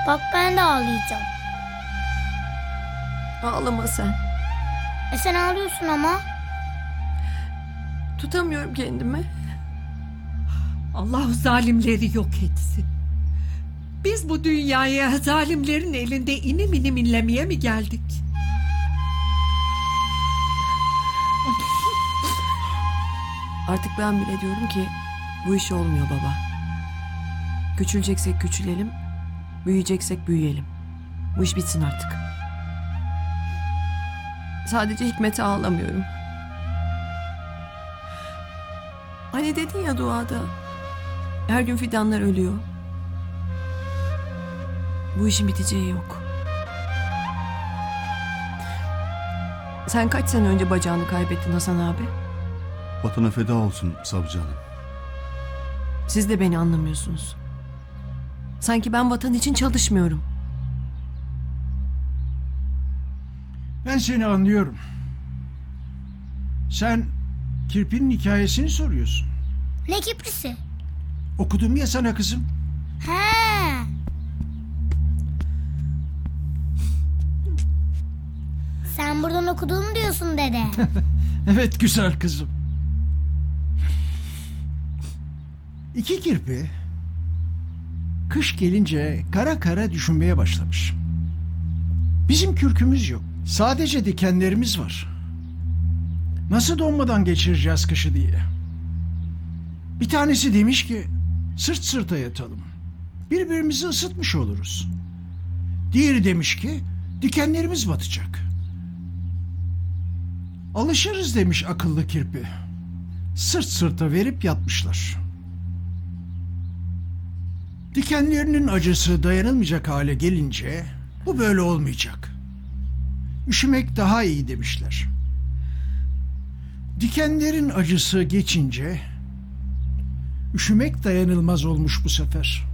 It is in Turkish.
Bak ben de ağlayacağım. Ağlama sen. Sen ağlıyorsun ama. Tutamıyorum kendimi. Allah zalimleri yok etsin. Biz bu dünyaya zalimlerin elinde inim inim inlemeye mi geldik? Artık ben bile diyorum ki bu iş olmuyor baba. Küçüleceksek küçülelim, büyüyeceksek büyüyelim. Bu iş bitsin artık. Sadece Hikmet'e ağlamıyorum. Hani dedin ya duada, her gün fidanlar ölüyor. Bu işin biteceği yok. Sen kaç sene önce bacağını kaybettin Hasan abi? Vatana feda olsun savcı hanım. Siz de beni anlamıyorsunuz. Sanki ben vatan için çalışmıyorum. Ben seni anlıyorum. Sen kirpinin hikayesini soruyorsun. Ne kiprisi? Okudum ya sana kızım. He. Sen buradan okuduğumu diyorsun dede. Evet güzel kızım. İki kirpi kış gelince kara kara düşünmeye başlamış. Bizim kürkümüz yok. Sadece dikenlerimiz var. Nasıl donmadan geçireceğiz kışı diye. Bir tanesi demiş ki sırt sırta yatalım. Birbirimizi ısıtmış oluruz. Diğeri demiş ki dikenlerimiz batacak. Alışırız demiş akıllı kirpi. Sırt sırta verip yatmışlar. Dikenlerinin acısı dayanılmayacak hale gelince bu böyle olmayacak. Üşümek daha iyi demişler. Dikenlerin acısı geçince üşümek dayanılmaz olmuş bu sefer.